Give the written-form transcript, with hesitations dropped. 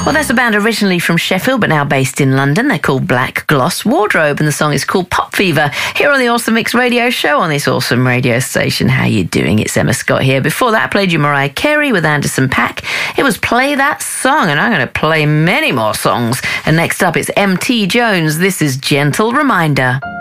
Well, that's a band originally from Sheffield, but now based in London. They're called Black Gloss Wardrobe, and the song is called Pop Fever. Here on the Awesome Mix Radio Show on this awesome radio station. How you doing? It's Emma Scott here. Before that, I played you Mariah Carey with Anderson .Paak. It was Play That Song, and I'm going to play many more songs. And next up, it's MT Jones. This is Gentle Reminder.